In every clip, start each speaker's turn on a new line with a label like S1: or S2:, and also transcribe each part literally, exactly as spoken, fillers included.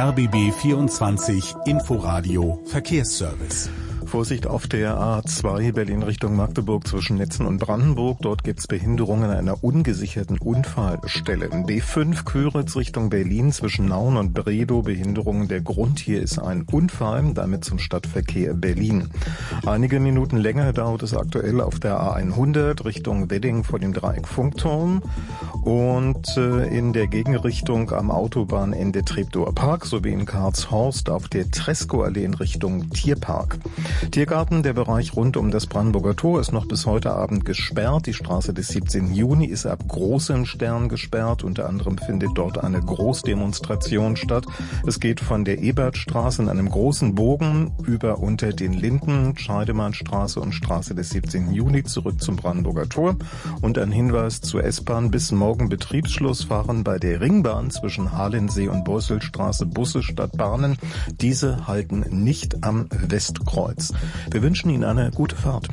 S1: R B B vierundzwanzig Inforadio Verkehrsservice.
S2: Vorsicht auf der A zwei Berlin Richtung Magdeburg zwischen Netzen und Brandenburg. Dort gibt es Behinderungen an einer ungesicherten Unfallstelle. B fünf Köritz Richtung Berlin zwischen Nauen und Bredow. Behinderungen. Der Grund hier ist ein Unfall, damit zum Stadtverkehr Berlin. Einige Minuten länger dauert es aktuell auf der A hundert Richtung Wedding vor dem Dreieck Funkturm und äh, in der Gegenrichtung am Autobahnende Treptower Park sowie in Karlshorst auf der Tresco-Allee in Richtung Tierpark. Tiergarten, der Bereich rund um das Brandenburger Tor, ist noch bis heute Abend gesperrt. Die Straße des siebzehnten Juni ist ab Großem Stern gesperrt. Unter anderem findet dort eine Großdemonstration statt. Es geht von der Ebertstraße in einem großen Bogen über unter den Linden, Scheidemannstraße und Straße des siebzehnten Juni zurück zum Brandenburger Tor. Und ein Hinweis zur S-Bahn: bis morgen Betriebsschluss fahren bei der Ringbahn zwischen Halensee und Beuselstraße Busse statt Bahnen. Diese halten nicht am Westkreuz. Wir wünschen Ihnen eine gute Fahrt.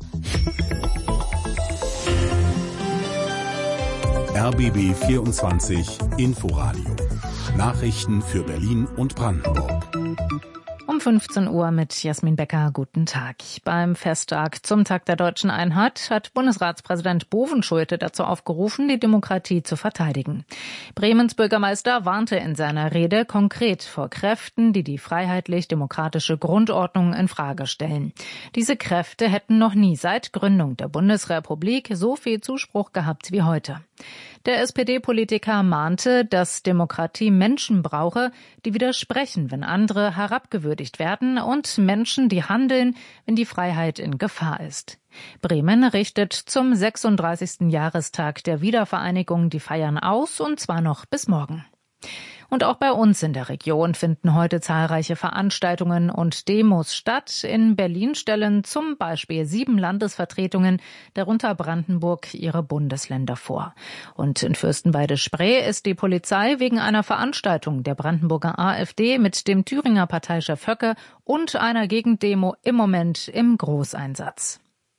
S1: R B B vierundzwanzig Inforadio. Nachrichten für Berlin und Brandenburg.
S3: Um fünfzehn Uhr mit Jasmin Becker. Guten Tag. Beim Festtag zum Tag der Deutschen Einheit hat Bundesratspräsident Bovenschulte dazu aufgerufen, die Demokratie zu verteidigen. Bremens Bürgermeister warnte in seiner Rede konkret vor Kräften, die die freiheitlich-demokratische Grundordnung in Frage stellen. Diese Kräfte hätten noch nie seit Gründung der Bundesrepublik so viel Zuspruch gehabt wie heute. Der S P D-Politiker mahnte, dass Demokratie Menschen brauche, die widersprechen, wenn andere herabgewürdigt werden, und Menschen, die handeln, wenn die Freiheit in Gefahr ist. Bremen richtet zum sechsunddreißigsten Jahrestag der Wiedervereinigung die Feiern aus, und zwar noch bis morgen. Und auch bei uns in der Region finden heute zahlreiche Veranstaltungen und Demos statt. In Berlin stellen zum Beispiel sieben Landesvertretungen, darunter Brandenburg, ihre Bundesländer vor. Und in Fürstenwalde-Spree ist die Polizei wegen einer Veranstaltung der Brandenburger AfD mit dem Thüringer Parteichef Höcke und einer Gegendemo im Moment im Großeinsatz.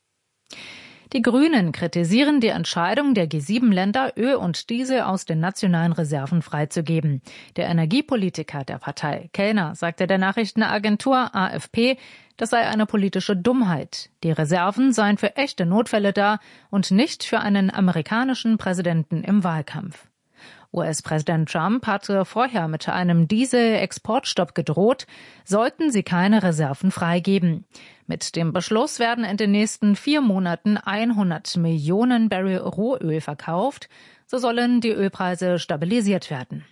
S3: Die Grünen kritisieren die Entscheidung der G sieben Länder, Öl und Diesel aus den nationalen Reserven freizugeben. Der Energiepolitiker der Partei, Kellner, sagte der Nachrichtenagentur A F P, das sei eine politische Dummheit. Die Reserven seien für echte Notfälle da und nicht für einen amerikanischen Präsidenten im Wahlkampf. U S-Präsident Trump hatte vorher mit einem Diesel-Exportstopp gedroht, sollten sie keine Reserven freigeben. Mit dem Beschluss werden in den nächsten vier Monaten hundert Millionen Barrel Rohöl verkauft. So sollen die Ölpreise stabilisiert werden.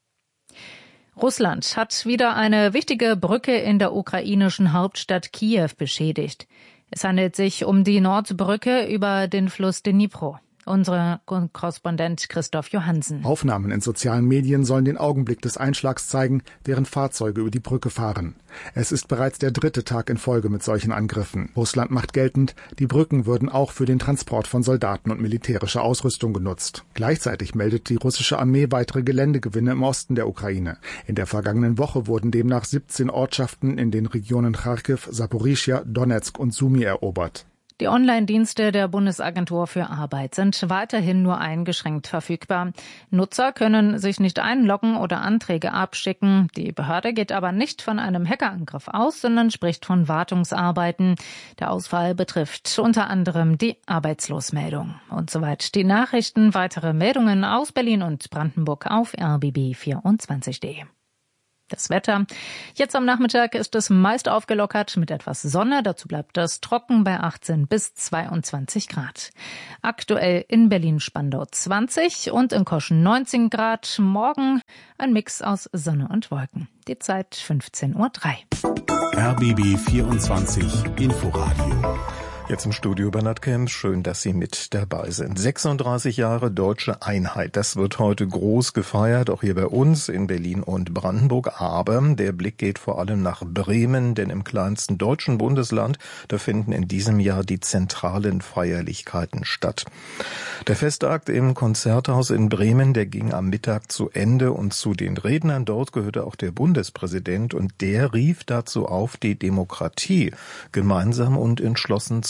S3: Russland hat wieder eine wichtige Brücke in der ukrainischen Hauptstadt Kiew beschädigt. Es handelt sich um die Nordbrücke über den Fluss Dnipro. Unser Korrespondent Christoph Johansen.
S4: Aufnahmen in sozialen Medien sollen den Augenblick des Einschlags zeigen, während Fahrzeuge über die Brücke fahren. Es ist bereits der dritte Tag in Folge mit solchen Angriffen. Russland macht geltend, die Brücken würden auch für den Transport von Soldaten und militärischer Ausrüstung genutzt. Gleichzeitig meldet die russische Armee weitere Geländegewinne im Osten der Ukraine. In der vergangenen Woche wurden demnach siebzehn Ortschaften in den Regionen Charkiw, Saporischschja, Donezk und Sumy erobert.
S3: Die Online-Dienste der Bundesagentur für Arbeit sind weiterhin nur eingeschränkt verfügbar. Nutzer können sich nicht einloggen oder Anträge abschicken. Die Behörde geht aber nicht von einem Hackerangriff aus, sondern spricht von Wartungsarbeiten. Der Ausfall betrifft unter anderem die Arbeitslosmeldung. Und soweit die Nachrichten. Weitere Meldungen aus Berlin und Brandenburg auf R B B vierundzwanzig punkt de. Das Wetter. Jetzt am Nachmittag ist es meist aufgelockert mit etwas Sonne. Dazu bleibt es trocken bei achtzehn bis zweiundzwanzig Grad. Aktuell in Berlin-Spandau zwanzig und in Koschen neunzehn Grad. Morgen ein Mix aus Sonne und Wolken. Die Zeit fünfzehn Uhr drei.
S1: R B B vierundzwanzig Inforadio.
S2: Jetzt im Studio Bernhard Kemp. Schön, dass Sie mit dabei sind. sechsunddreißig Jahre deutsche Einheit. Das wird heute groß gefeiert, auch hier bei uns in Berlin und Brandenburg. Aber der Blick geht vor allem nach Bremen, denn im kleinsten deutschen Bundesland, da finden in diesem Jahr die zentralen Feierlichkeiten statt. Der Festakt im Konzerthaus in Bremen, der ging am Mittag zu Ende, und zu den Rednern dort gehörte auch der Bundespräsident, und der rief dazu auf, die Demokratie gemeinsam und entschlossen zu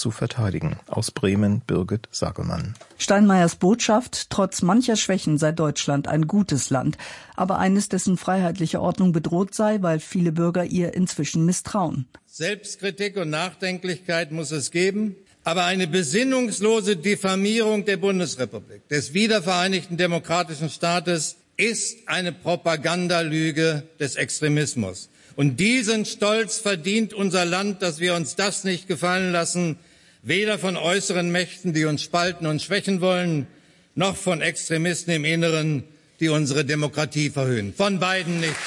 S2: zu verteidigen. Aus Bremen Birgit Sagemann.
S5: Steinmeiers Botschaft: Trotz mancher Schwächen sei Deutschland ein gutes Land, aber eines, dessen freiheitliche Ordnung bedroht sei, weil viele Bürger ihr inzwischen misstrauen.
S6: Selbstkritik und Nachdenklichkeit muss es geben, aber eine besinnungslose Diffamierung der Bundesrepublik, des wiedervereinigten demokratischen Staates, ist eine Propagandalüge des Extremismus. Und diesen Stolz verdient unser Land, dass wir uns das nicht gefallen lassen, weder von äußeren Mächten, die uns spalten und schwächen wollen, noch von Extremisten im Inneren, die unsere Demokratie verhöhnen. Von beiden nicht.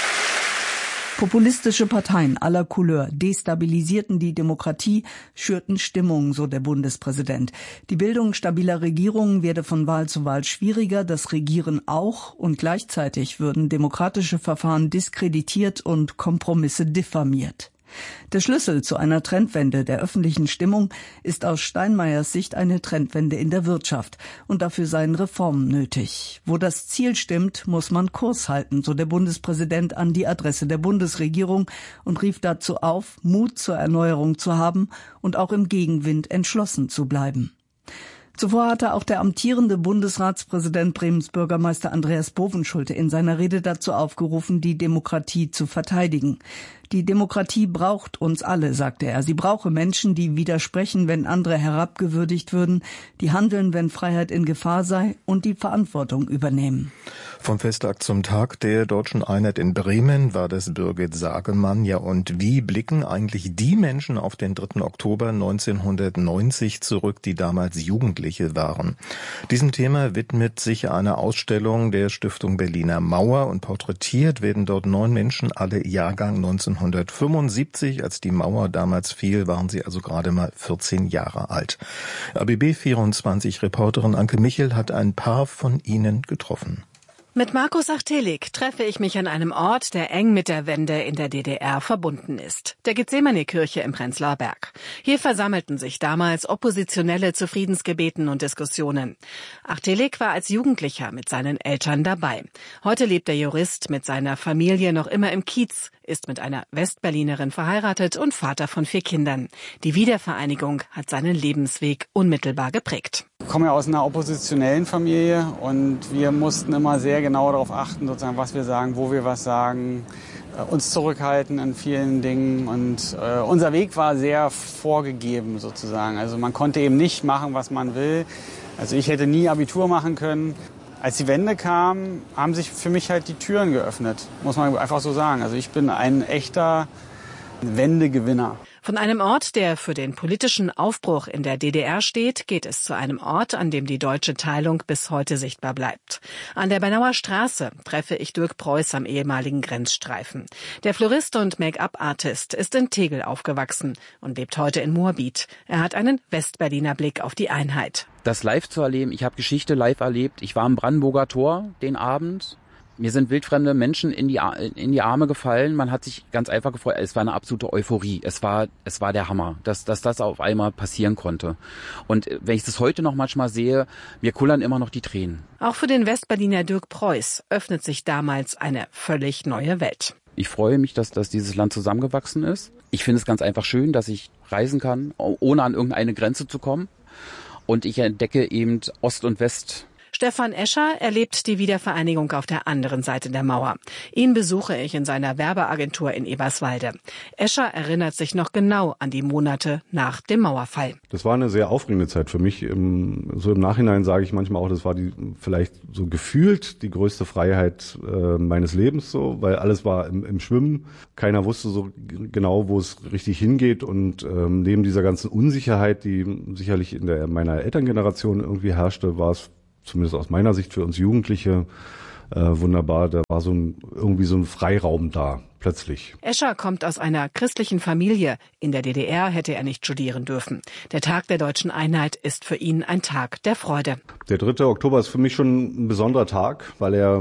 S5: Populistische Parteien aller Couleur destabilisierten die Demokratie, schürten Stimmung, so der Bundespräsident. Die Bildung stabiler Regierungen werde von Wahl zu Wahl schwieriger, das Regieren auch, und gleichzeitig würden demokratische Verfahren diskreditiert und Kompromisse diffamiert. Der Schlüssel zu einer Trendwende der öffentlichen Stimmung ist aus Steinmeiers Sicht eine Trendwende in der Wirtschaft. Und dafür seien Reformen nötig. Wo das Ziel stimmt, muss man Kurs halten, so der Bundespräsident an die Adresse der Bundesregierung und rief dazu auf, Mut zur Erneuerung zu haben und auch im Gegenwind entschlossen zu bleiben. Zuvor hatte auch der amtierende Bundesratspräsident Bremens Bürgermeister Andreas Bovenschulte in seiner Rede dazu aufgerufen, die Demokratie zu verteidigen. Die Demokratie braucht uns alle, sagte er. Sie brauche Menschen, die widersprechen, wenn andere herabgewürdigt würden, die handeln, wenn Freiheit in Gefahr sei, und die Verantwortung übernehmen.
S2: Vom Festtag zum Tag der Deutschen Einheit in Bremen war das Birgit Sagemann. Ja, und wie blicken eigentlich die Menschen auf den dritten Oktober neunzehnhundertneunzig zurück, die damals Jugendliche waren? Diesem Thema widmet sich eine Ausstellung der Stiftung Berliner Mauer, und porträtiert werden dort neun Menschen, alle Jahrgang neunzehnhundertfünfundsiebzig. Als die Mauer damals fiel, waren sie also gerade mal vierzehn Jahre alt. A B B vierundzwanzig-Reporterin Anke Michel hat ein paar von ihnen getroffen.
S7: Mit Markus Achtelik treffe ich mich an einem Ort, der eng mit der Wende in der D D R verbunden ist. Der Gethsemane-Kirche im Prenzlauer Berg. Hier versammelten sich damals Oppositionelle zu Friedensgebeten und Diskussionen. Achtelik war als Jugendlicher mit seinen Eltern dabei. Heute lebt der Jurist mit seiner Familie noch immer im Kiez, ist mit einer Westberlinerin verheiratet und Vater von vier Kindern. Die Wiedervereinigung hat seinen Lebensweg unmittelbar geprägt.
S8: Ich komme ja aus einer oppositionellen Familie und wir mussten immer sehr genau darauf achten, sozusagen, was wir sagen, wo wir was sagen, uns zurückhalten in vielen Dingen, und äh, unser Weg war sehr vorgegeben sozusagen. Also man konnte eben nicht machen, was man will. Also ich hätte nie Abitur machen können. Als die Wende kam, haben sich für mich halt die Türen geöffnet, muss man einfach so sagen. Also ich bin ein echter Wendegewinner.
S7: Von einem Ort, der für den politischen Aufbruch in der D D R steht, geht es zu einem Ort, an dem die deutsche Teilung bis heute sichtbar bleibt. An der Bernauer Straße treffe ich Dirk Preuß am ehemaligen Grenzstreifen. Der Florist und Make-up-Artist ist in Tegel aufgewachsen und lebt heute in Moabit. Er hat einen Westberliner Blick auf die Einheit.
S9: Das live zu erleben, ich habe Geschichte live erlebt. Ich war am Brandenburger Tor den Abend. Mir sind wildfremde Menschen in die, in die Arme gefallen. Man hat sich ganz einfach gefreut. Es war eine absolute Euphorie. Es war, es war der Hammer, dass, dass das auf einmal passieren konnte. Und wenn ich das heute noch manchmal sehe, mir kullern immer noch die Tränen.
S7: Auch für den Westberliner Dirk Preuß öffnet sich damals eine völlig neue Welt.
S9: Ich freue mich, dass, dass dieses Land zusammengewachsen ist. Ich finde es ganz einfach schön, dass ich reisen kann, ohne an irgendeine Grenze zu kommen. Und ich entdecke eben Ost und West.
S7: Stefan Escher erlebt die Wiedervereinigung auf der anderen Seite der Mauer. Ihn besuche ich in seiner Werbeagentur in Eberswalde. Escher erinnert sich noch genau an die Monate nach dem Mauerfall.
S10: Das war eine sehr aufregende Zeit für mich. So im Nachhinein sage ich manchmal auch, das war die vielleicht so gefühlt die größte Freiheit äh, meines Lebens, so, weil alles war im, im Schwimmen. Keiner wusste so genau, wo es richtig hingeht, und ähm, neben dieser ganzen Unsicherheit, die sicherlich in der meiner Elterngeneration irgendwie herrschte, war es zumindest aus meiner Sicht für uns Jugendliche äh, wunderbar. Da war so ein, irgendwie so ein Freiraum da, plötzlich.
S7: Escher kommt aus einer christlichen Familie. In der D D R hätte er nicht studieren dürfen. Der Tag der Deutschen Einheit ist für ihn ein Tag der Freude.
S10: Der dritte Oktober ist für mich schon ein besonderer Tag, weil er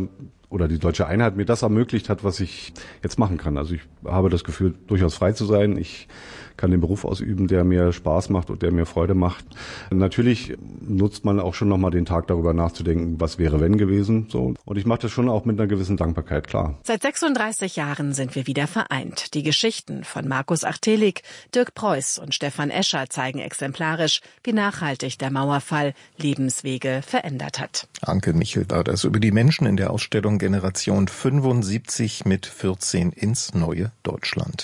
S10: oder die deutsche Einheit mir das ermöglicht hat, was ich jetzt machen kann. Also ich habe das Gefühl, durchaus frei zu sein. Ich kann den Beruf ausüben, der mir Spaß macht und der mir Freude macht. Natürlich nutzt man auch schon nochmal den Tag darüber nachzudenken, was wäre wenn gewesen. So. Und ich mache das schon auch mit einer gewissen Dankbarkeit, klar.
S7: Seit sechsunddreißig Jahren sind wir wieder vereint. Die Geschichten von Markus Achtelek, Dirk Preuß und Stefan Escher zeigen exemplarisch, wie nachhaltig der Mauerfall Lebenswege verändert hat.
S2: Anke Michel war das über die Menschen in der Ausstellung Generation fünfundsiebzig mit vierzehn ins neue Deutschland.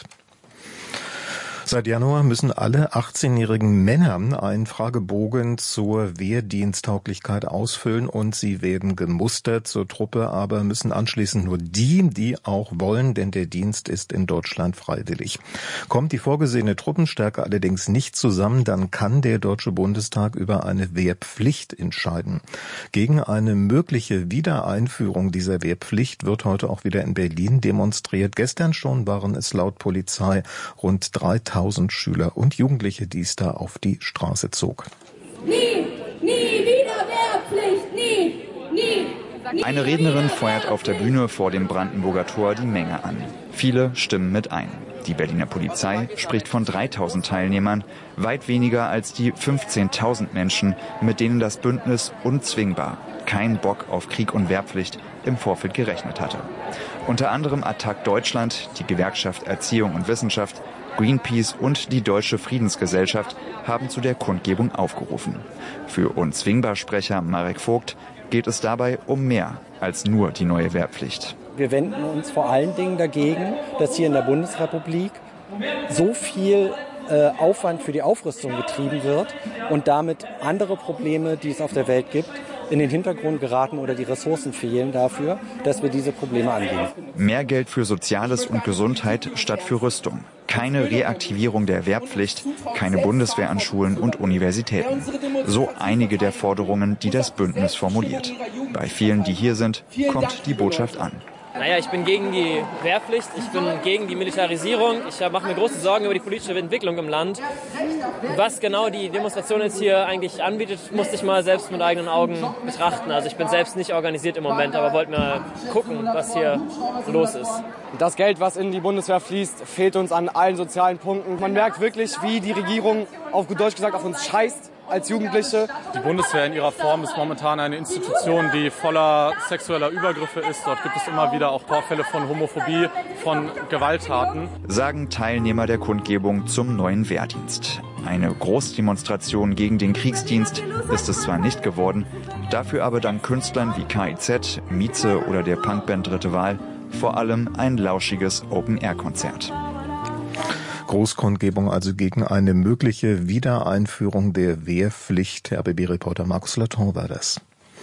S2: Seit Januar müssen alle achtzehnjährigen Männer einen Fragebogen zur Wehrdiensttauglichkeit ausfüllen und sie werden gemustert zur Truppe, aber müssen anschließend nur die, die auch wollen, denn der Dienst ist in Deutschland freiwillig. Kommt die vorgesehene Truppenstärke allerdings nicht zusammen, dann kann der Deutsche Bundestag über eine Wehrpflicht entscheiden. Gegen eine mögliche Wiedereinführung dieser Wehrpflicht wird heute auch wieder in Berlin demonstriert. Gestern schon waren es laut Polizei rund dreitausend Schüler und Jugendliche, die es da auf die Straße zog.
S11: Nie, nie wieder Wehrpflicht, nie, nie.
S12: Eine Rednerin feuert auf der Bühne vor dem Brandenburger Tor die Menge an. Viele stimmen mit ein. Die Berliner Polizei spricht von dreitausend Teilnehmern, weit weniger als die fünfzehntausend Menschen, mit denen das Bündnis unzwingbar, kein Bock auf Krieg und Wehrpflicht im Vorfeld gerechnet hatte. Unter anderem Attac Deutschland, die Gewerkschaft Erziehung und Wissenschaft, Greenpeace und die Deutsche Friedensgesellschaft haben zu der Kundgebung aufgerufen. Für Unzwingbar-Sprecher Marek Vogt geht es dabei um mehr als nur die neue Wehrpflicht.
S13: Wir wenden uns vor allen Dingen dagegen, dass hier in der Bundesrepublik so viel äh, Aufwand für die Aufrüstung getrieben wird und damit andere Probleme, die es auf der Welt gibt, in den Hintergrund geraten oder die Ressourcen fehlen dafür, dass wir diese Probleme angehen.
S12: Mehr Geld für Soziales und Gesundheit statt für Rüstung. Keine Reaktivierung der Wehrpflicht, keine Bundeswehr an Schulen und Universitäten. So einige der Forderungen, die das Bündnis formuliert. Bei vielen, die hier sind, kommt die Botschaft an.
S14: Naja, ich bin gegen die Wehrpflicht, ich bin gegen die Militarisierung, ich mache mir große Sorgen über die politische Entwicklung im Land. Was genau die Demonstration jetzt hier eigentlich anbietet, musste ich mal selbst mit eigenen Augen betrachten. Also ich bin selbst nicht organisiert im Moment, aber wollte mal gucken, was hier los ist.
S15: Das Geld, was in die Bundeswehr fließt, fehlt uns an allen sozialen Punkten. Man merkt wirklich, wie die Regierung, auf gut Deutsch gesagt, auf uns scheißt als Jugendliche.
S16: Die Bundeswehr in ihrer Form ist momentan eine Institution, die voller sexueller Übergriffe ist. Dort gibt es immer wieder auch Vorfälle von Homophobie, von Gewalttaten.
S12: Sagen Teilnehmer der Kundgebung zum neuen Wehrdienst. Eine Großdemonstration gegen den Kriegsdienst ist es zwar nicht geworden, dafür aber dank Künstlern wie K I Z, Mieze oder der Punkband Dritte Wahl vor allem ein lauschiges Open-Air-Konzert.
S2: Großkundgebung also gegen eine mögliche Wiedereinführung der Wehrpflicht. R B B-Reporter Markus Laton war das.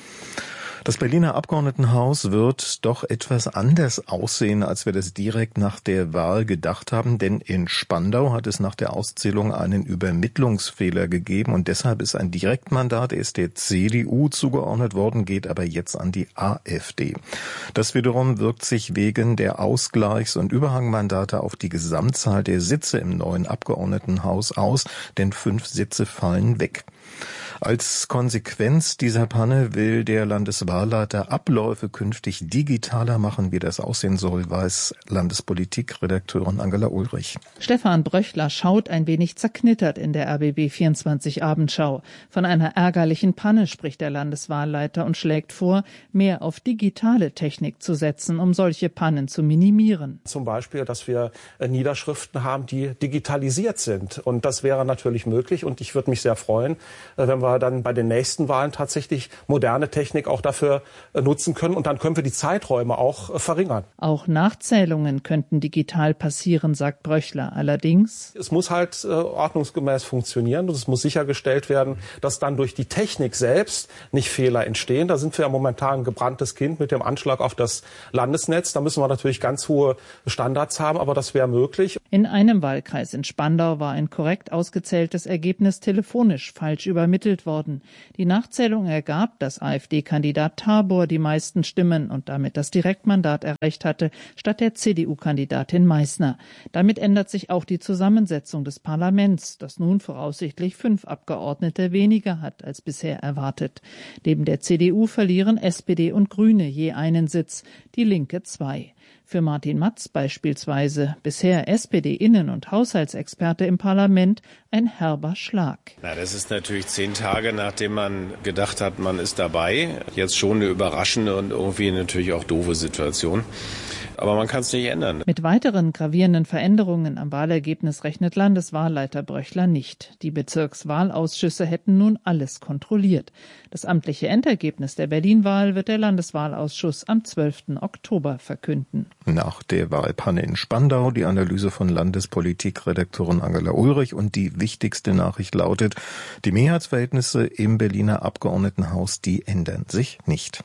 S2: Das Berliner Abgeordnetenhaus wird doch etwas anders aussehen, als wir das direkt nach der Wahl gedacht haben, denn in Spandau hat es nach der Auszählung einen Übermittlungsfehler gegeben und deshalb ist ein Direktmandat erst der C D U zugeordnet worden, geht aber jetzt an die AfD. Das wiederum wirkt sich wegen der Ausgleichs- und Überhangmandate auf die Gesamtzahl der Sitze im neuen Abgeordnetenhaus aus, denn fünf Sitze fallen weg. Als Konsequenz dieser Panne will der Landeswahlleiter Abläufe künftig digitaler machen. Wie das aussehen soll, weiß Landespolitikredakteurin Angela Ulrich.
S17: Stefan Bröchler schaut ein wenig zerknittert in der R B B vierundzwanzig Abendschau. Von einer ärgerlichen Panne spricht der Landeswahlleiter und schlägt vor, mehr auf digitale Technik zu setzen, um solche Pannen zu minimieren.
S18: Zum Beispiel, dass wir Niederschriften haben, die digitalisiert sind. Und das wäre natürlich möglich. Und ich würde mich sehr freuen, wenn wir dann bei den nächsten Wahlen tatsächlich moderne Technik auch dafür nutzen können. Und dann können wir die Zeiträume auch verringern.
S17: Auch Nachzählungen könnten digital passieren, sagt Bröchler. Allerdings:
S18: Es muss halt äh, ordnungsgemäß funktionieren und es muss sichergestellt werden, dass dann durch die Technik selbst nicht Fehler entstehen. Da sind wir ja momentan ein gebranntes Kind mit dem Anschlag auf das Landesnetz. Da müssen wir natürlich ganz hohe Standards haben, aber das wäre möglich.
S17: In einem Wahlkreis in Spandau war ein korrekt ausgezähltes Ergebnis telefonisch falsch übermittelt worden. Die Nachzählung ergab, dass AfD-Kandidat Tabor die meisten Stimmen und damit das Direktmandat erreicht hatte, statt der C D U-Kandidatin Meissner. Damit ändert sich auch die Zusammensetzung des Parlaments, das nun voraussichtlich fünf Abgeordnete weniger hat als bisher erwartet. Neben der C D U verlieren S P D und Grüne je einen Sitz, die Linke zwei. Für Martin Matz beispielsweise, bisher S P D-Innen- und Haushaltsexperte im Parlament, ein herber Schlag.
S19: Na, das ist natürlich zehn Tage, nachdem man gedacht hat, man ist dabei. Jetzt schon eine überraschende und irgendwie natürlich auch doofe Situation. Aber man kann es nicht ändern.
S17: Mit weiteren gravierenden Veränderungen am Wahlergebnis rechnet Landeswahlleiter Bröchler nicht. Die Bezirkswahlausschüsse hätten nun alles kontrolliert. Das amtliche Endergebnis der Berlin-Wahl wird der Landeswahlausschuss am zwölften Oktober verkünden.
S2: Nach der Wahlpanne in Spandau die Analyse von Landespolitikredakteurin Angela Ulrich und die wichtigste Nachricht lautet, die Mehrheitsverhältnisse im Berliner Abgeordnetenhaus, die ändern sich nicht.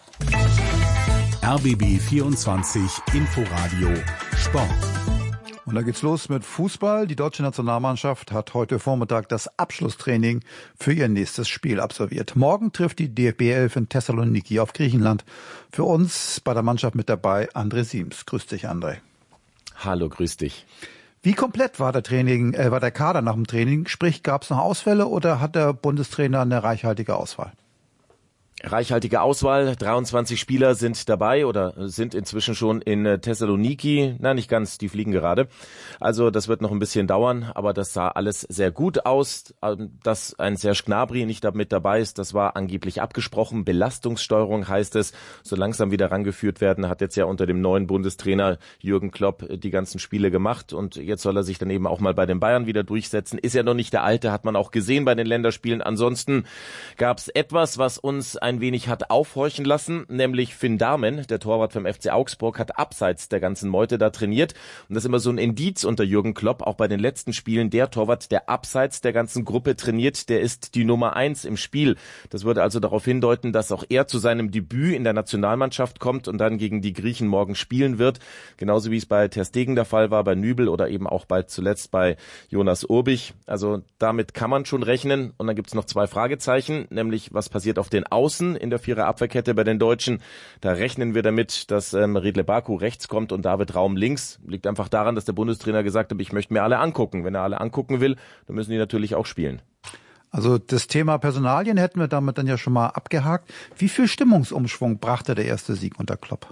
S1: R B B vierundzwanzig Inforadio Sport.
S20: Und da geht's los mit Fußball. Die deutsche Nationalmannschaft hat heute Vormittag das Abschlusstraining für ihr nächstes Spiel absolviert. Morgen trifft die D F B elf in Thessaloniki auf Griechenland. Für uns bei der Mannschaft mit dabei André Siems. Grüß dich, André.
S21: Hallo, grüß dich.
S20: Wie komplett war der Training, äh, war der Kader nach dem Training? Sprich, gab's noch Ausfälle oder hat der Bundestrainer eine reichhaltige Auswahl?
S21: Reichhaltige Auswahl, dreiundzwanzig Spieler sind dabei oder sind inzwischen schon in Thessaloniki. Na, nicht ganz, die fliegen gerade. Also das wird noch ein bisschen dauern, aber das sah alles sehr gut aus. Dass ein Serge Gnabry nicht mit dabei ist, das war angeblich abgesprochen. Belastungssteuerung heißt es, so langsam wieder rangeführt werden. Hat jetzt ja unter dem neuen Bundestrainer Jürgen Klopp die ganzen Spiele gemacht und jetzt soll er sich dann eben auch mal bei den Bayern wieder durchsetzen. Ist ja noch nicht der Alte, hat man auch gesehen bei den Länderspielen. Ansonsten gab es etwas, was uns ein wenig hat aufhorchen lassen, nämlich Finn Dahmen, der Torwart vom F C Augsburg, hat abseits der ganzen Meute da trainiert und das ist immer so ein Indiz unter Jürgen Klopp, auch bei den letzten Spielen, der Torwart, der abseits der ganzen Gruppe trainiert, der ist die Nummer eins im Spiel. Das würde also darauf hindeuten, dass auch er zu seinem Debüt in der Nationalmannschaft kommt und dann gegen die Griechen morgen spielen wird, genauso wie es bei Ter Stegen der Fall war, bei Nübel oder eben auch bald zuletzt bei Jonas Urbich. Also damit kann man schon rechnen und dann gibt es noch zwei Fragezeichen, nämlich was passiert auf den Außen in der Vierer-Abwehrkette bei den Deutschen. Da rechnen wir damit, dass ähm, Riedle Baku rechts kommt und David Raum links. Liegt einfach daran, dass der Bundestrainer gesagt hat, ich möchte mir alle angucken. Wenn er alle angucken will, dann müssen die natürlich auch spielen.
S20: Also das Thema Personalien hätten wir damit dann ja schon mal abgehakt. Wie viel Stimmungsumschwung brachte der erste Sieg unter Klopp?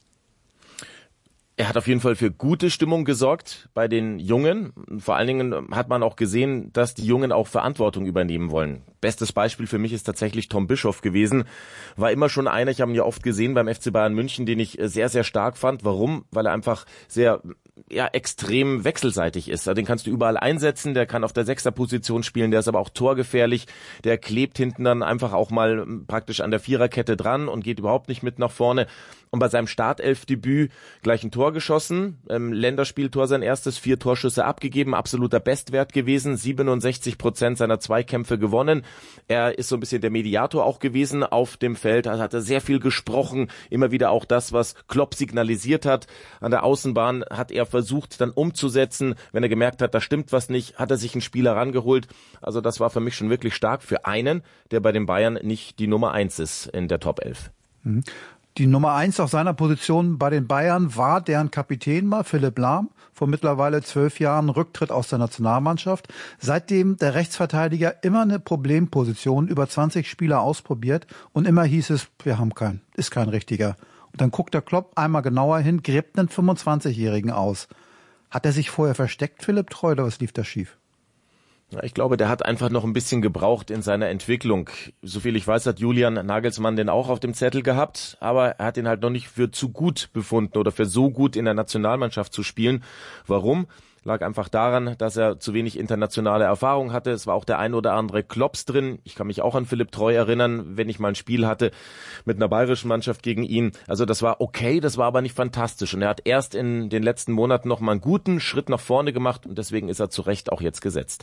S21: Er hat auf jeden Fall für gute Stimmung gesorgt bei den Jungen. Vor allen Dingen hat man auch gesehen, dass die Jungen auch Verantwortung übernehmen wollen. Bestes Beispiel für mich ist tatsächlich Tom Bischoff gewesen. War immer schon einer, ich habe ihn ja oft gesehen beim F C Bayern München, den ich sehr, sehr stark fand. Warum? Weil er einfach sehr ja extrem wechselseitig ist. Den kannst du überall einsetzen, der kann auf der Sechserposition spielen, der ist aber auch torgefährlich. Der klebt hinten dann einfach auch mal praktisch an der Viererkette dran und geht überhaupt nicht mit nach vorne. Und bei seinem Startelfdebüt gleich ein Tor geschossen, ähm, Länderspieltor sein erstes, vier Torschüsse abgegeben, absoluter Bestwert gewesen, siebenundsechzig Prozent seiner Zweikämpfe gewonnen. Er ist so ein bisschen der Mediator auch gewesen auf dem Feld, also hat er sehr viel gesprochen, immer wieder auch das, was Klopp signalisiert hat. An der Außenbahn hat er versucht dann umzusetzen, wenn er gemerkt hat, da stimmt was nicht, hat er sich einen Spieler rangeholt. Also das war für mich schon wirklich stark für einen, der bei den Bayern nicht die Nummer eins ist in der Top elf.
S20: Mhm. Die Nummer eins auf seiner Position bei den Bayern war deren Kapitän mal, Philipp Lahm, vor mittlerweile zwölf Jahren Rücktritt aus der Nationalmannschaft. Seitdem der Rechtsverteidiger immer eine Problemposition, über zwanzig Spieler ausprobiert und immer hieß es, wir haben keinen, ist kein richtiger. Und dann guckt der Klopp einmal genauer hin, gräbt einen fünfundzwanzigjährigen aus. Hat er sich vorher versteckt, Philipp Treu, oder was lief da schief?
S21: Ich glaube, der hat einfach noch ein bisschen gebraucht in seiner Entwicklung. Soviel ich weiß, hat Julian Nagelsmann den auch auf dem Zettel gehabt, aber er hat ihn halt noch nicht für zu gut befunden oder für so gut in der Nationalmannschaft zu spielen. Warum? Lag einfach daran, dass er zu wenig internationale Erfahrung hatte. Es war auch der ein oder andere Klops drin. Ich kann mich auch an Philipp Treu erinnern, wenn ich mal ein Spiel hatte mit einer bayerischen Mannschaft gegen ihn. Also das war okay, das war aber nicht fantastisch. Und er hat erst in den letzten Monaten noch mal einen guten Schritt nach vorne gemacht und deswegen ist er zu Recht auch jetzt gesetzt.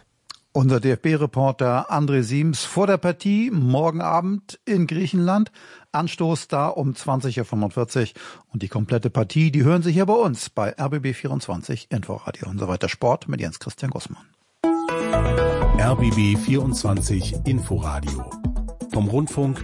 S20: Unser D F B-Reporter André Siems vor der Partie morgen Abend in Griechenland. Anstoß da um zwanzig Uhr fünfundvierzig. Und die komplette Partie, die hören Sie hier bei uns bei R B B vierundzwanzig Inforadio. Und so weiter Sport mit Jens Christian Gussmann.
S1: R B B vierundzwanzig Inforadio vom Rundfunk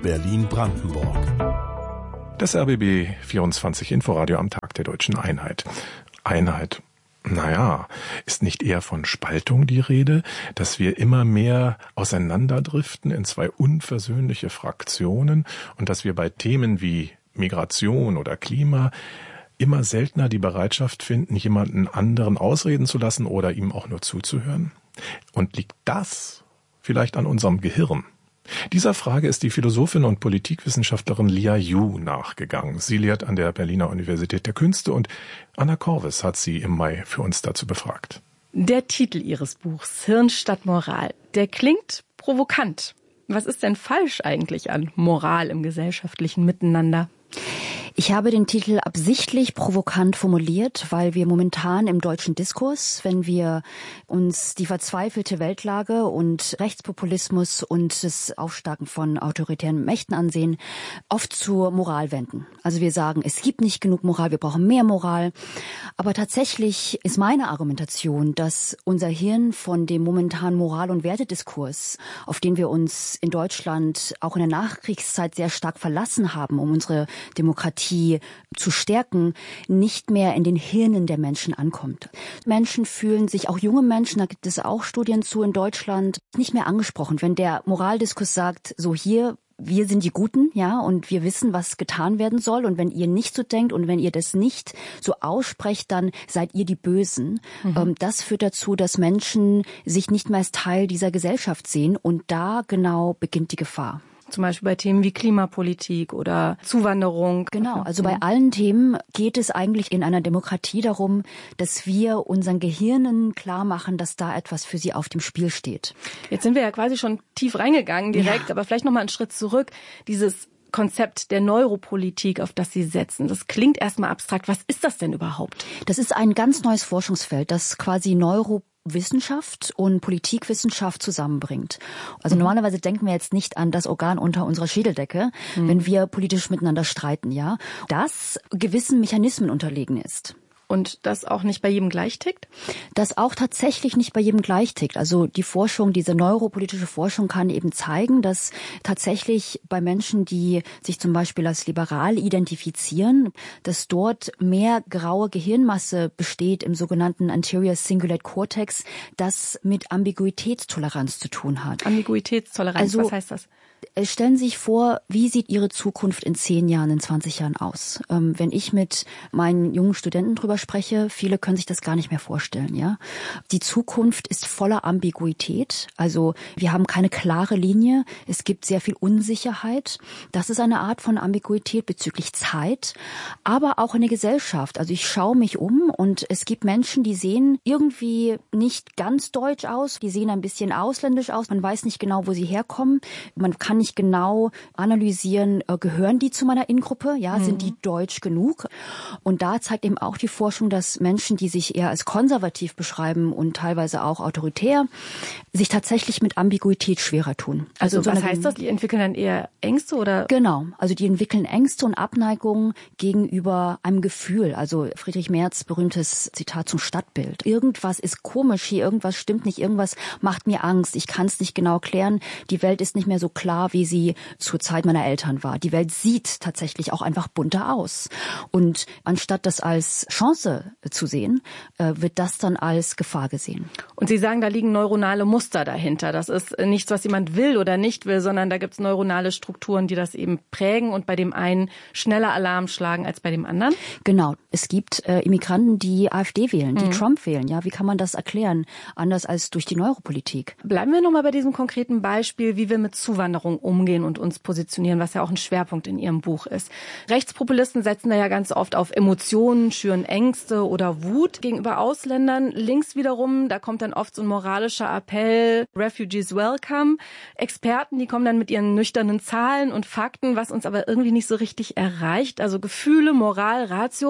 S1: Berlin-Brandenburg.
S2: Das R B B vierundzwanzig Inforadio am Tag der Deutschen Einheit. Einheit. Naja, ist nicht eher von Spaltung die Rede, dass wir immer mehr auseinanderdriften in zwei unversöhnliche Fraktionen und dass wir bei Themen wie Migration oder Klima immer seltener die Bereitschaft finden, jemanden anderen ausreden zu lassen oder ihm auch nur zuzuhören? Und liegt das vielleicht an unserem Gehirn? Dieser Frage ist die Philosophin und Politikwissenschaftlerin Lia Yu nachgegangen. Sie lehrt an der Berliner Universität der Künste und Anna Korwes hat sie im Mai für uns dazu befragt.
S4: Der Titel ihres Buchs, Hirn statt Moral, der klingt provokant. Was ist denn falsch eigentlich an Moral im gesellschaftlichen Miteinander?
S22: Ich habe den Titel absichtlich provokant formuliert, weil wir momentan im deutschen Diskurs, wenn wir uns die verzweifelte Weltlage und Rechtspopulismus und das Aufsteigen von autoritären Mächten ansehen, oft zur Moral wenden. Also wir sagen, es gibt nicht genug Moral, wir brauchen mehr Moral. Aber tatsächlich ist meine Argumentation, dass unser Hirn von dem momentanen Moral- und Wertediskurs, auf den wir uns in Deutschland auch in der Nachkriegszeit sehr stark verlassen haben, um unsere Demokratie zu stärken, nicht mehr in den Hirnen der Menschen ankommt. Menschen fühlen sich, auch junge Menschen, da gibt es auch Studien zu in Deutschland, nicht mehr angesprochen. Wenn der Moraldiskus sagt, so hier, wir sind die Guten, ja, und wir wissen, was getan werden soll. Und wenn ihr nicht so denkt und wenn ihr das nicht so aussprecht, dann seid ihr die Bösen. Mhm. Das führt dazu, dass Menschen sich nicht mehr als Teil dieser Gesellschaft sehen. Und da genau beginnt die Gefahr.
S4: Zum Beispiel bei Themen wie Klimapolitik oder Zuwanderung.
S22: Genau, also bei allen Themen geht es eigentlich in einer Demokratie darum, dass wir unseren Gehirnen klar machen, dass da etwas für sie auf dem Spiel steht.
S4: Jetzt sind wir ja quasi schon tief reingegangen direkt, ja. Aber vielleicht noch mal einen Schritt zurück. Dieses Konzept der Neuropolitik, auf das Sie setzen. Das klingt erstmal abstrakt. Was ist das denn überhaupt?
S22: Das ist ein ganz neues Forschungsfeld, das quasi Neuropolitik Wissenschaft und Politikwissenschaft zusammenbringt. Also mhm. normalerweise denken wir jetzt nicht an das Organ unter unserer Schädeldecke, mhm. wenn wir politisch miteinander streiten, ja, das gewissen Mechanismen unterlegen ist.
S4: Und das auch nicht bei jedem gleich tickt?
S22: Das auch tatsächlich nicht bei jedem gleich tickt. Also die Forschung, diese neuropolitische Forschung kann eben zeigen, dass tatsächlich bei Menschen, die sich zum Beispiel als liberal identifizieren, dass dort mehr graue Gehirnmasse besteht im sogenannten Anterior Cingulate Cortex, das mit Ambiguitätstoleranz zu tun hat.
S4: Ambiguitätstoleranz, also, was heißt das?
S22: Stellen Sie sich vor, wie sieht Ihre Zukunft in zehn Jahren, in zwanzig Jahren aus? Ähm, wenn ich mit meinen jungen Studenten drüber spreche, viele können sich das gar nicht mehr vorstellen, ja. Die Zukunft ist voller Ambiguität. Also wir haben keine klare Linie. Es gibt sehr viel Unsicherheit. Das ist eine Art von Ambiguität bezüglich Zeit, aber auch in der Gesellschaft. Also ich schaue mich um und es gibt Menschen, die sehen irgendwie nicht ganz deutsch aus. Die sehen ein bisschen ausländisch aus. Man weiß nicht genau, wo sie herkommen. Man kann nicht genau analysieren, äh, gehören die zu meiner In-Gruppe? Ja, mhm. sind die deutsch genug? Und da zeigt eben auch die Forschung, dass Menschen, die sich eher als konservativ beschreiben und teilweise auch autoritär, sich tatsächlich mit Ambiguität schwerer tun.
S4: Also, also was so heißt das? Die entwickeln dann eher Ängste oder?
S22: Genau. Also die entwickeln Ängste und Abneigungen gegenüber einem Gefühl. Also Friedrich Merz berühmtes Zitat zum Stadtbild. Irgendwas ist komisch hier, irgendwas stimmt nicht, irgendwas macht mir Angst. Ich kann es nicht genau klären. Die Welt ist nicht mehr so klar, wie sie zur Zeit meiner Eltern war. Die Welt sieht tatsächlich auch einfach bunter aus. Und anstatt das als Chance zu sehen, wird das dann als Gefahr gesehen.
S4: Und Sie sagen, da liegen neuronale Muster dahinter. Das ist nichts, was jemand will oder nicht will, sondern da gibt es neuronale Strukturen, die das eben prägen und bei dem einen schneller Alarm schlagen als bei dem anderen?
S22: Genau. Es gibt äh, Immigranten, die AfD wählen, die mhm. Trump wählen. Ja, wie kann man das erklären? Anders als durch die Neuropolitik.
S4: Bleiben wir nochmal bei diesem konkreten Beispiel, wie wir mit Zuwanderung umgehen und uns positionieren, was ja auch ein Schwerpunkt in Ihrem Buch ist. Rechtspopulisten setzen da ja ganz oft auf Emotionen, schüren Ängste oder Wut gegenüber Ausländern. Links wiederum, da kommt dann oft so ein moralischer Appell, Refugees welcome. Experten, die kommen dann mit ihren nüchternen Zahlen und Fakten, was uns aber irgendwie nicht so richtig erreicht. Also Gefühle, Moral, Ratio.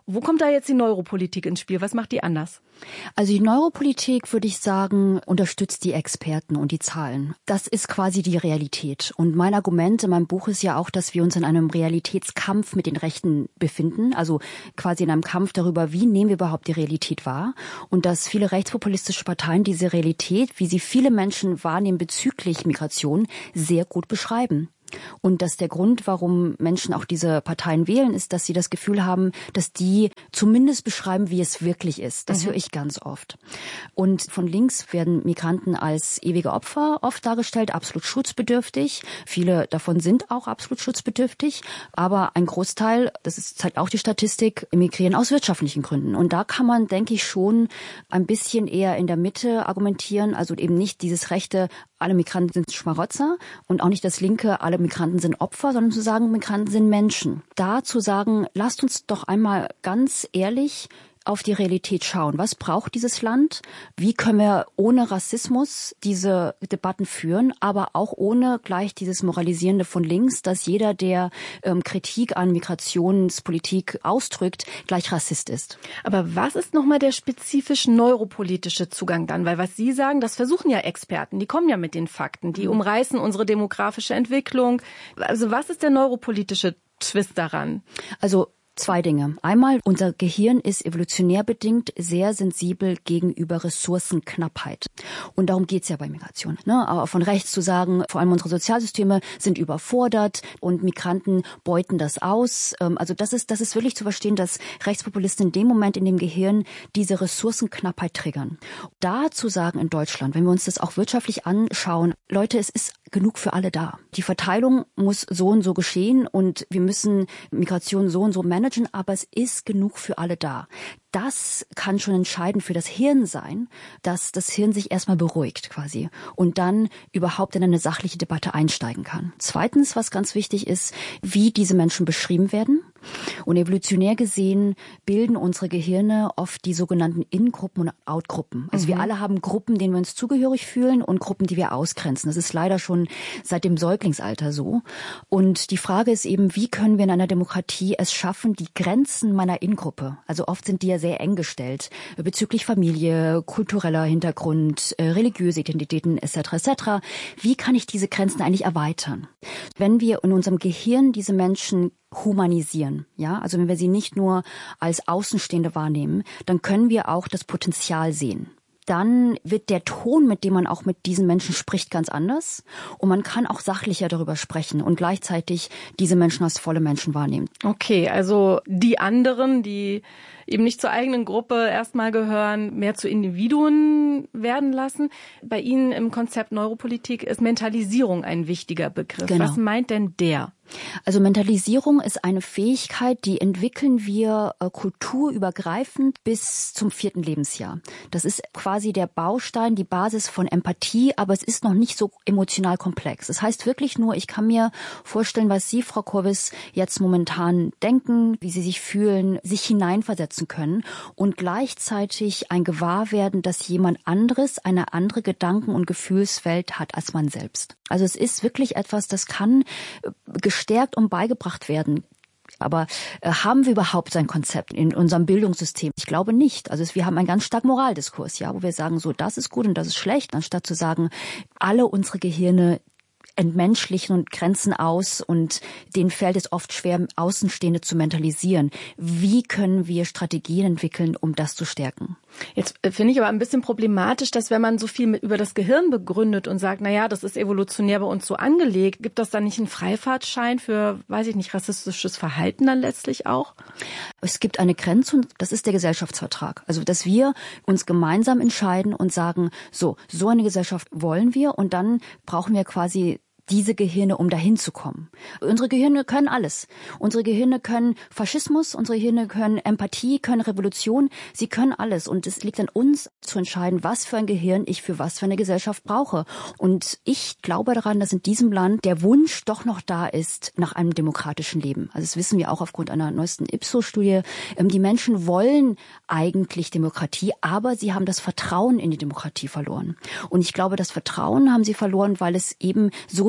S4: Wo kommt da jetzt die Neuropolitik ins Spiel? Was macht die anders?
S22: Also die Neuropolitik, würde ich sagen, unterstützt die Experten und die Zahlen. Das ist quasi die Realität. Und mein Argument in meinem Buch ist ja auch, dass wir uns in einem Realitätskampf mit den Rechten befinden. Also quasi in einem Kampf darüber, wie nehmen wir überhaupt die Realität wahr? Und dass viele rechtspopulistische Parteien diese Realität, wie sie viele Menschen wahrnehmen bezüglich Migration, sehr gut beschreiben. Und dass der Grund, warum Menschen auch diese Parteien wählen, ist, dass sie das Gefühl haben, dass die zumindest beschreiben, wie es wirklich ist. Das mhm. höre ich ganz oft. Und von links werden Migranten als ewige Opfer oft dargestellt, absolut schutzbedürftig. Viele davon sind auch absolut schutzbedürftig. Aber ein Großteil, das ist, zeigt auch die Statistik, emigrieren aus wirtschaftlichen Gründen. Und da kann man, denke ich, schon ein bisschen eher in der Mitte argumentieren. Also eben nicht dieses rechte, alle Migranten sind Schmarotzer und auch nicht das linke, alle Migranten sind Opfer, sondern zu sagen, Migranten sind Menschen. Da zu sagen, lasst uns doch einmal ganz ehrlich auf die Realität schauen. Was braucht dieses Land? Wie können wir ohne Rassismus diese Debatten führen, aber auch ohne gleich dieses Moralisierende von links, dass jeder, der ähm, Kritik an Migrationspolitik ausdrückt, gleich Rassist ist.
S4: Aber was ist nochmal der spezifisch neuropolitische Zugang dann? Weil was Sie sagen, das versuchen ja Experten, die kommen ja mit den Fakten, die umreißen unsere demografische Entwicklung. Also was ist der neuropolitische Twist daran?
S22: Also zwei Dinge. Einmal, unser Gehirn ist evolutionär bedingt sehr sensibel gegenüber Ressourcenknappheit. Und darum geht's ja bei Migration. Ne? Aber von rechts zu sagen, vor allem unsere Sozialsysteme sind überfordert und Migranten beuten das aus. Also das ist, das ist wirklich zu verstehen, dass Rechtspopulisten in dem Moment in dem Gehirn diese Ressourcenknappheit triggern. Da zu sagen in Deutschland, wenn wir uns das auch wirtschaftlich anschauen, Leute, es ist genug für alle da. Die Verteilung muss so und so geschehen und wir müssen Migration so und so managen, aber es ist genug für alle da. Das kann schon entscheidend für das Hirn sein, dass das Hirn sich erstmal beruhigt quasi und dann überhaupt in eine sachliche Debatte einsteigen kann. Zweitens, was ganz wichtig ist, wie diese Menschen beschrieben werden. Und evolutionär gesehen bilden unsere Gehirne oft die sogenannten In-Gruppen und Out-Gruppen. Also mhm. wir alle haben Gruppen, denen wir uns zugehörig fühlen und Gruppen, die wir ausgrenzen. Das ist leider schon seit dem Säuglingsalter so. Und die Frage ist eben, wie können wir in einer Demokratie es schaffen, die Grenzen meiner In-Gruppe, also oft sind die ja sehr eng gestellt, bezüglich Familie, kultureller Hintergrund, religiöse Identitäten et cetera et cetera. Wie kann ich diese Grenzen eigentlich erweitern? Wenn wir in unserem Gehirn diese Menschen humanisieren, ja, also wenn wir sie nicht nur als Außenstehende wahrnehmen, dann können wir auch das Potenzial sehen. Dann wird der Ton, mit dem man auch mit diesen Menschen spricht, ganz anders. Und man kann auch sachlicher darüber sprechen und gleichzeitig diese Menschen als volle Menschen wahrnehmen.
S4: Okay, also die anderen, die eben nicht zur eigenen Gruppe erstmal gehören, mehr zu Individuen werden lassen. Bei Ihnen im Konzept Neuropolitik ist Mentalisierung ein wichtiger Begriff.
S22: Genau.
S4: Was meint denn der?
S22: Also Mentalisierung ist eine Fähigkeit, die entwickeln wir äh, kulturübergreifend bis zum vierten Lebensjahr. Das ist quasi der Baustein, die Basis von Empathie, aber es ist noch nicht so emotional komplex. Das heißt wirklich nur, ich kann mir vorstellen, was Sie, Frau Kurvis, jetzt momentan denken, wie Sie sich fühlen, sich hineinversetzen können und gleichzeitig ein Gewahrwerden, dass jemand anderes eine andere Gedanken- und Gefühlswelt hat als man selbst. Also es ist wirklich etwas, das kann gestärkt und beigebracht werden. Aber äh, haben wir überhaupt ein Konzept in unserem Bildungssystem? Ich glaube nicht. Also es, wir haben einen ganz starken Moraldiskurs, ja, wo wir sagen, so, das ist gut und das ist schlecht, anstatt zu sagen, alle unsere Gehirne entmenschlichen und grenzen aus und denen fällt es oft schwer, Außenstehende zu mentalisieren. Wie können wir Strategien entwickeln, um das zu stärken?
S4: Jetzt finde ich aber ein bisschen problematisch, dass wenn man so viel mit, über das Gehirn begründet und sagt, na ja, das ist evolutionär bei uns so angelegt, gibt das dann nicht einen Freifahrtschein für, weiß ich nicht, rassistisches Verhalten dann letztlich auch?
S22: Es gibt eine Grenze und das ist der Gesellschaftsvertrag. Also, dass wir uns gemeinsam entscheiden und sagen, so, so eine Gesellschaft wollen wir und dann brauchen wir quasi diese Gehirne, um dahin zu kommen. Unsere Gehirne können alles. Unsere Gehirne können Faschismus, unsere Gehirne können Empathie, können Revolution. Sie können alles. Und es liegt an uns zu entscheiden, was für ein Gehirn ich für was für eine Gesellschaft brauche. Und ich glaube daran, dass in diesem Land der Wunsch doch noch da ist nach einem demokratischen Leben. Also das wissen wir auch aufgrund einer neuesten Ipsos-Studie. Die Menschen wollen eigentlich Demokratie, aber sie haben das Vertrauen in die Demokratie verloren. Und ich glaube, das Vertrauen haben sie verloren, weil es eben so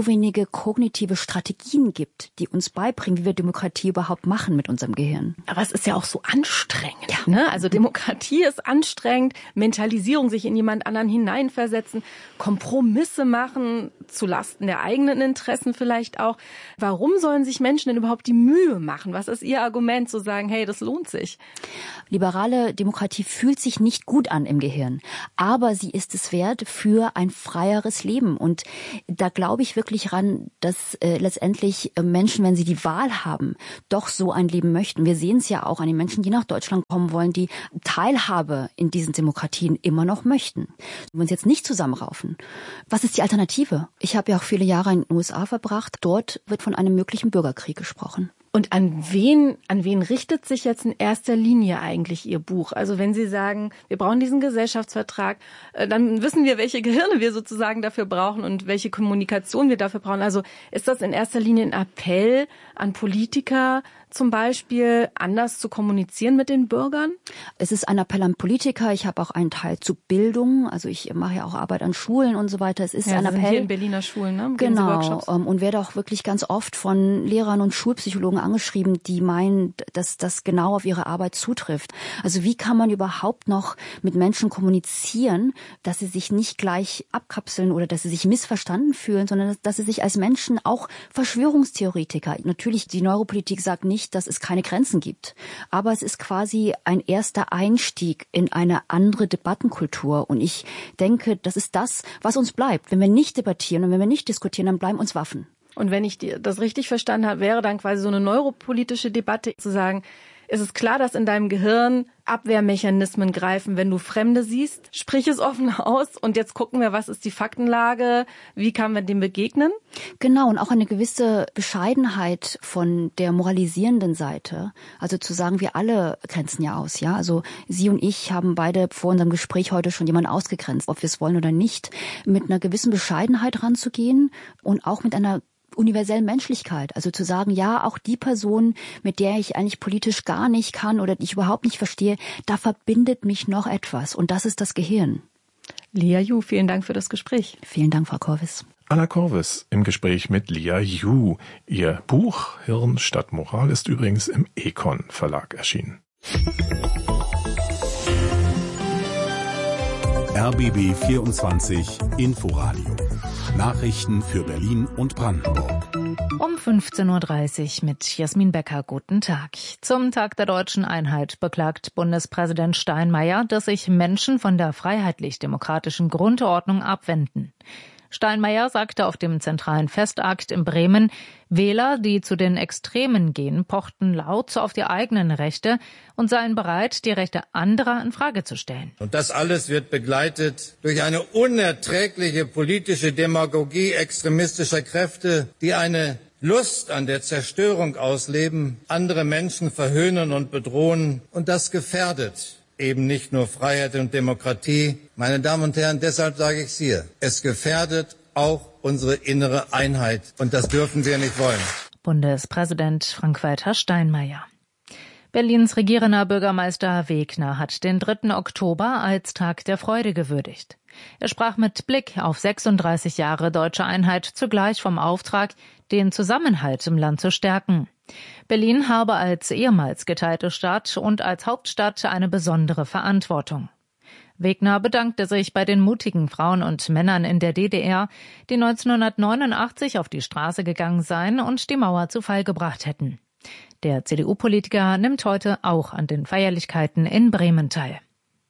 S22: wenige kognitive Strategien gibt, die uns beibringen, wie wir Demokratie überhaupt machen mit unserem Gehirn.
S4: Aber es ist ja auch so anstrengend. Ja. Ne? Also Demokratie ist anstrengend, Mentalisierung, sich in jemand anderen hineinversetzen, Kompromisse machen, zulasten der eigenen Interessen vielleicht auch. Warum sollen sich Menschen denn überhaupt die Mühe machen? Was ist Ihr Argument, zu sagen, hey, das lohnt sich?
S22: Liberale Demokratie fühlt sich nicht gut an im Gehirn, aber sie ist es wert für ein freieres Leben. Und da glaube ich wirklich ran, dass äh, letztendlich äh, Menschen, wenn sie die Wahl haben, doch so ein Leben möchten. Wir sehen es ja auch an den Menschen, die nach Deutschland kommen wollen, die Teilhabe in diesen Demokratien immer noch möchten. Wenn wir uns jetzt nicht zusammenraufen, was ist die Alternative? Ich habe ja auch viele Jahre in den U S A verbracht. Dort wird von einem möglichen Bürgerkrieg gesprochen.
S4: Und an wen, an wen richtet sich jetzt in erster Linie eigentlich Ihr Buch? Also wenn Sie sagen, wir brauchen diesen Gesellschaftsvertrag, dann wissen wir, welche Gehirne wir sozusagen dafür brauchen und welche Kommunikation wir dafür brauchen. Also ist das in erster Linie ein Appell an Politiker, zum Beispiel anders zu kommunizieren mit den Bürgern?
S22: Es ist ein Appell an Politiker. Ich habe auch einen Teil zu Bildung. Also ich mache ja auch Arbeit an Schulen und so weiter. Es ist
S4: ja,
S22: ein
S4: Sie
S22: Appell.
S4: Sind hier in Berliner Schulen, ne?
S22: Geben genau. Sie und werde auch wirklich ganz oft von Lehrern und Schulpsychologen angeschrieben, die meinen, dass das genau auf ihre Arbeit zutrifft. Also wie kann man überhaupt noch mit Menschen kommunizieren, dass sie sich nicht gleich abkapseln oder dass sie sich missverstanden fühlen, sondern dass sie sich als Menschen auch Verschwörungstheoretiker. Natürlich, die Neuropolitik sagt nicht, dass es keine Grenzen gibt. Aber es ist quasi ein erster Einstieg in eine andere Debattenkultur. Und ich denke, das ist das, was uns bleibt. Wenn wir nicht debattieren und wenn wir nicht diskutieren, dann bleiben uns Waffen.
S4: Und wenn ich das richtig verstanden habe, wäre dann quasi so eine neuropolitische Debatte zu sagen, ist es klar, dass in deinem Gehirn Abwehrmechanismen greifen, wenn du Fremde siehst? Sprich es offen aus und jetzt gucken wir, was ist die Faktenlage, wie kann man dem begegnen?
S22: Genau, und auch eine gewisse Bescheidenheit von der moralisierenden Seite. Also zu sagen, wir alle grenzen ja aus, ja. Also Sie und ich haben beide vor unserem Gespräch heute schon jemanden ausgegrenzt, ob wir es wollen oder nicht, mit einer gewissen Bescheidenheit ranzugehen und auch mit einer universellen Menschlichkeit, also zu sagen, ja, auch die Person, mit der ich eigentlich politisch gar nicht kann oder die ich überhaupt nicht verstehe, da verbindet mich noch etwas und das ist das Gehirn.
S4: Lia Yu, vielen Dank für das Gespräch.
S22: Vielen Dank, Frau Korvis.
S2: Anna Korvis im Gespräch mit Lia Yu. Ihr Buch Hirn statt Moral ist übrigens im Econ Verlag erschienen.
S1: R B B vierundzwanzig Inforadio. Nachrichten für Berlin und Brandenburg.
S17: Um fünfzehn Uhr dreißig mit Jasmin Becker. Guten Tag. Zum Tag der deutschen Einheit beklagt Bundespräsident Steinmeier, dass sich Menschen von der freiheitlich-demokratischen Grundordnung abwenden. Steinmeier sagte auf dem zentralen Festakt in Bremen, Wähler, die zu den Extremen gehen, pochten laut auf die eigenen Rechte und seien bereit, die Rechte anderer in Frage zu stellen.
S3: Und das alles wird begleitet durch eine unerträgliche politische Demagogie extremistischer Kräfte, die eine Lust an der Zerstörung ausleben, andere Menschen verhöhnen und bedrohen. Und das gefährdet eben nicht nur Freiheit und Demokratie. Meine Damen und Herren, deshalb sage ich es hier. Es gefährdet auch unsere innere Einheit. Und das dürfen wir nicht wollen.
S17: Bundespräsident Frank-Walter Steinmeier. Berlins regierender Bürgermeister Wegner hat den dritten Oktober als Tag der Freude gewürdigt. Er sprach mit Blick auf sechsunddreißig Jahre deutsche Einheit zugleich vom Auftrag, den Zusammenhalt im Land zu stärken. Berlin habe als ehemals geteilte Stadt und als Hauptstadt eine besondere Verantwortung. Wegner bedankte sich bei den mutigen Frauen und Männern in der D D R, die neunzehnhundertneunundachtzig auf die Straße gegangen seien und die Mauer zu Fall gebracht hätten. Der C D U-Politiker nimmt heute auch an den Feierlichkeiten in Bremen teil.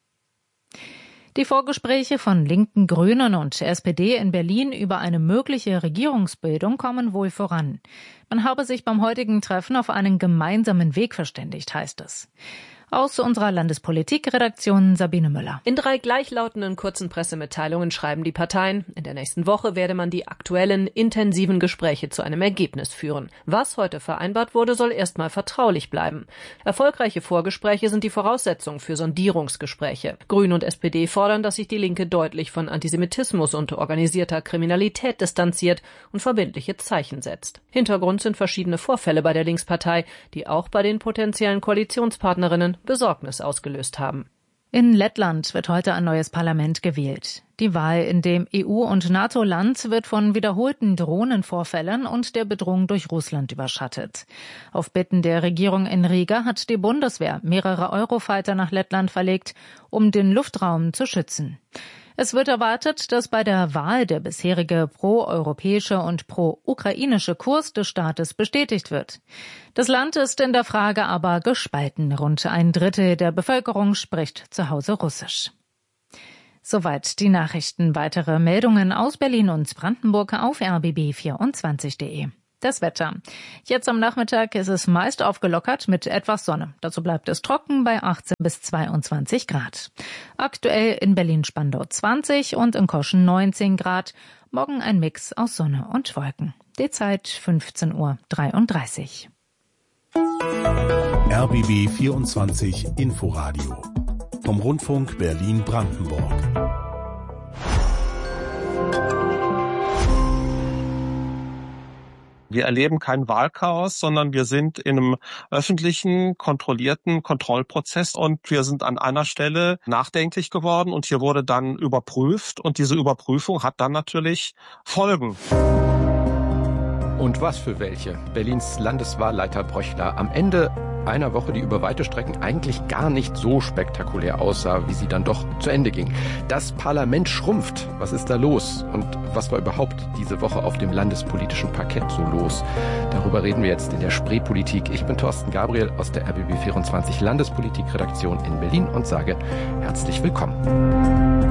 S17: Die Vorgespräche von Linken, Grünen und S P D in Berlin über eine mögliche Regierungsbildung kommen wohl voran. Man habe sich beim heutigen Treffen auf einen gemeinsamen Weg verständigt, heißt es. Aus unserer Landespolitik-Redaktion Sabine Müller.
S6: In drei gleichlautenden kurzen Pressemitteilungen schreiben die Parteien, in der nächsten Woche werde man die aktuellen, intensiven Gespräche zu einem Ergebnis führen. Was heute vereinbart wurde, soll erstmal vertraulich bleiben. Erfolgreiche Vorgespräche sind die Voraussetzung für Sondierungsgespräche. Grüne und S P D fordern, dass sich die Linke deutlich von Antisemitismus und organisierter Kriminalität distanziert und verbindliche Zeichen setzt. Hintergrund sind verschiedene Vorfälle bei der Linkspartei, die auch bei den potenziellen Koalitionspartnerinnen Besorgnis ausgelöst haben.
S17: In Lettland wird heute ein neues Parlament gewählt.
S5: Die Wahl in dem E U- und NATO-Land wird von wiederholten Drohnenvorfällen und der Bedrohung durch Russland überschattet. Auf Bitten der Regierung in Riga hat die Bundeswehr mehrere Eurofighter nach Lettland verlegt, um den Luftraum zu schützen. Es wird erwartet, dass bei der Wahl der bisherige pro-europäische und pro-ukrainische Kurs des Staates bestätigt wird. Das Land ist in der Frage aber gespalten. Rund ein Drittel der Bevölkerung spricht zu Hause Russisch. Soweit die Nachrichten. Weitere Meldungen aus Berlin und Brandenburg auf r b b vierundzwanzig punkt de. Das Wetter. Jetzt am Nachmittag ist es meist aufgelockert mit etwas Sonne. Dazu bleibt es trocken bei achtzehn bis zweiundzwanzig Grad. Aktuell in Berlin-Spandau zwanzig und in Koschen neunzehn Grad. Morgen ein Mix aus Sonne und Wolken. Die Zeit fünfzehn Uhr dreiunddreißig.
S1: R B B vierundzwanzig Inforadio vom Rundfunk Berlin-Brandenburg.
S8: Wir erleben kein Wahlchaos, sondern wir sind in einem öffentlichen, kontrollierten Kontrollprozess und wir sind an einer Stelle nachdenklich geworden und hier wurde dann überprüft und diese Überprüfung hat dann natürlich Folgen.
S23: Und was für welche? Berlins Landeswahlleiter Bröchler am Ende einer Woche, die über weite Strecken eigentlich gar nicht so spektakulär aussah, wie sie dann doch zu Ende ging. Das Parlament schrumpft. Was ist da los? Und was war überhaupt diese Woche auf dem landespolitischen Parkett so los? Darüber reden wir jetzt in der Spreepolitik. Ich bin Thorsten Gabriel aus der R B B vierundzwanzig Landespolitik-Redaktion in Berlin und sage herzlich willkommen.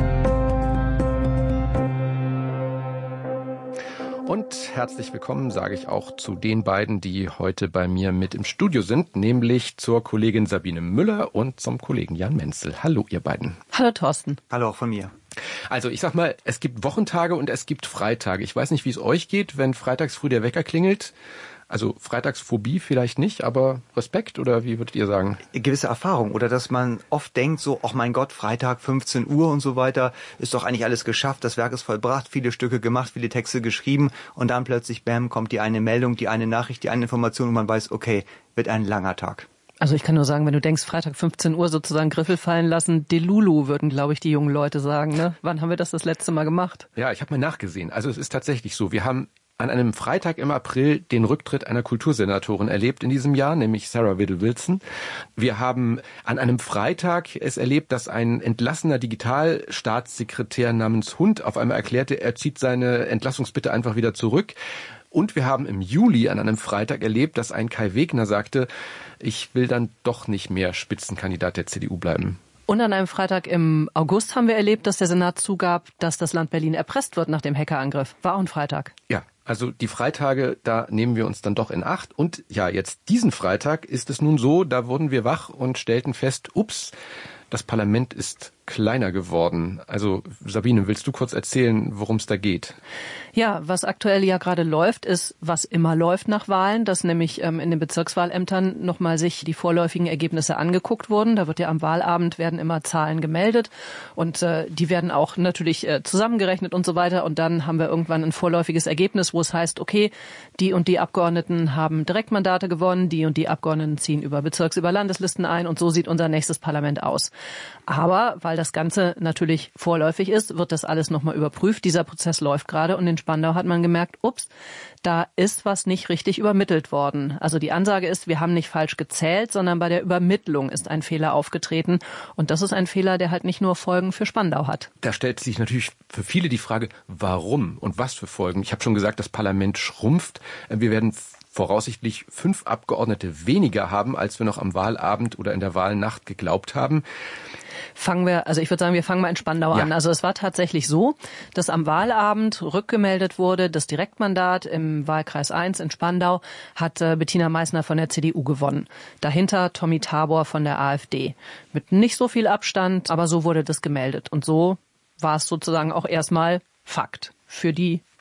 S23: Und herzlich willkommen sage ich auch zu den beiden, die heute bei mir mit im Studio sind, nämlich zur Kollegin Sabine Müller und zum Kollegen Jan Menzel. Hallo ihr beiden.
S6: Hallo Thorsten.
S24: Hallo auch von mir.
S23: Also ich sag mal, es gibt Wochentage und es gibt Freitage. Ich weiß nicht, wie es euch geht, wenn freitags früh der Wecker klingelt. Also Freitagsphobie vielleicht nicht, aber Respekt oder wie würdet ihr sagen?
S24: Gewisse Erfahrung oder dass man oft denkt so, ach mein Gott, Freitag fünfzehn Uhr und so weiter, ist doch eigentlich alles geschafft, das Werk ist vollbracht, viele Stücke gemacht, viele Texte geschrieben und dann plötzlich, bam, kommt die eine Meldung, die eine Nachricht, die eine Information und man weiß, okay, wird ein langer Tag.
S6: Also ich kann nur sagen, wenn du denkst, Freitag fünfzehn Uhr sozusagen Griffel fallen lassen, Delulu würden, glaube ich, die jungen Leute sagen. Ne? Wann haben wir das das letzte Mal gemacht?
S23: Ja, ich habe mal nachgesehen. Also es ist tatsächlich so, wir haben an einem Freitag im April den Rücktritt einer Kultursenatorin erlebt in diesem Jahr, nämlich Sarah Whittle-Wilson. Wir haben an einem Freitag es erlebt, dass ein entlassener Digitalstaatssekretär namens Hund auf einmal erklärte, er zieht seine Entlassungsbitte einfach wieder zurück. Und wir haben im Juli an einem Freitag erlebt, dass ein Kai Wegner sagte, ich will dann doch nicht mehr Spitzenkandidat der C D U bleiben.
S6: Und an einem Freitag im August haben wir erlebt, dass der Senat zugab, dass das Land Berlin erpresst wird nach dem Hackerangriff. War auch ein Freitag.
S23: Ja, also die Freitage, da nehmen wir uns dann doch in Acht. Und ja, jetzt diesen Freitag ist es nun so, da wurden wir wach und stellten fest, ups, das Parlament ist kleiner geworden. Also Sabine, willst du kurz erzählen, worum es da geht?
S6: Ja, was aktuell ja gerade läuft, ist, was immer läuft nach Wahlen, dass nämlich ähm, in den Bezirkswahlämtern nochmal sich die vorläufigen Ergebnisse angeguckt wurden. Da wird ja am Wahlabend werden immer Zahlen gemeldet und äh, die werden auch natürlich äh, zusammengerechnet und so weiter. Und dann haben wir irgendwann ein vorläufiges Ergebnis, wo es heißt, okay, die und die Abgeordneten haben Direktmandate gewonnen, die und die Abgeordneten ziehen über Bezirks-, über Landeslisten ein und so sieht unser nächstes Parlament aus. Aber weil das Ganze natürlich vorläufig ist, wird das alles nochmal überprüft. Dieser Prozess läuft gerade und in Spandau hat man gemerkt, ups, da ist was nicht richtig übermittelt worden. Also die Ansage ist, wir haben nicht falsch gezählt, sondern bei der Übermittlung ist ein Fehler aufgetreten. Und das ist ein Fehler, der halt nicht nur Folgen für Spandau hat.
S23: Da stellt sich natürlich für viele die Frage, warum und was für Folgen. Ich habe schon gesagt, das Parlament schrumpft. Wir werden voraussichtlich fünf Abgeordnete weniger haben, als wir noch am Wahlabend oder in der Wahlnacht geglaubt haben.
S6: Fangen wir, also ich würde sagen, wir fangen mal in Spandau ja. an. Also es war tatsächlich so, dass am Wahlabend rückgemeldet wurde, das Direktmandat im Wahlkreis eins in Spandau hat äh, Bettina Meissner von der C D U gewonnen. Dahinter Tommy Tabor von der AfD. Mit nicht so viel Abstand, aber so wurde das gemeldet. Und so war es sozusagen auch erstmal Fakt für die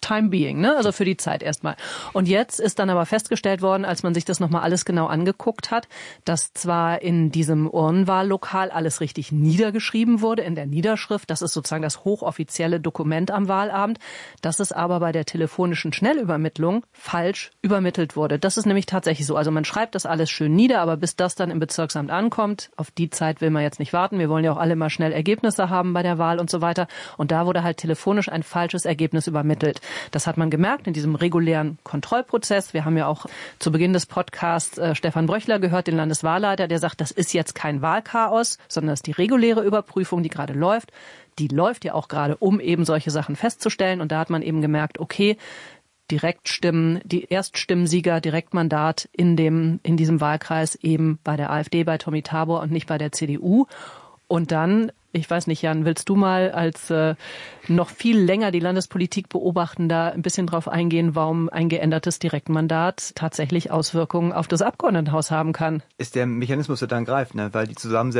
S6: time being, ne? Also für die Zeit erstmal. Und jetzt ist dann aber festgestellt worden, als man sich das nochmal alles genau angeguckt hat, dass zwar in diesem Urnenwahllokal alles richtig niedergeschrieben wurde, in der Niederschrift, das ist sozusagen das hochoffizielle Dokument am Wahlabend, dass es aber bei der telefonischen Schnellübermittlung falsch übermittelt wurde. Das ist nämlich tatsächlich so. Also man schreibt das alles schön nieder, aber bis das dann im Bezirksamt ankommt, auf die Zeit will man jetzt nicht warten. Wir wollen ja auch alle mal schnell Ergebnisse haben bei der Wahl und so weiter. Und da wurde halt telefonisch ein falsches Ergebnis übermittelt. Das hat man gemerkt in diesem regulären Kontrollprozess. Wir haben ja auch zu Beginn des Podcasts äh, Stefan Bröchler gehört, den Landeswahlleiter, der sagt, das ist jetzt kein Wahlchaos, sondern das ist die reguläre Überprüfung, die gerade läuft. Die läuft ja auch gerade, um eben solche Sachen festzustellen. Und da hat man eben gemerkt, okay, Direktstimmen, die Erststimmensieger, Direktmandat in dem, in diesem Wahlkreis eben bei der AfD, bei Tommy Tabor und nicht bei der C D U. Und dann, ich weiß nicht, Jan, willst du mal als äh, noch viel länger die Landespolitik beobachtender ein bisschen drauf eingehen, warum ein geändertes Direktmandat tatsächlich Auswirkungen auf das Abgeordnetenhaus haben kann?
S24: Ist der Mechanismus, der dann greift, ne? Weil die Zusammensetzung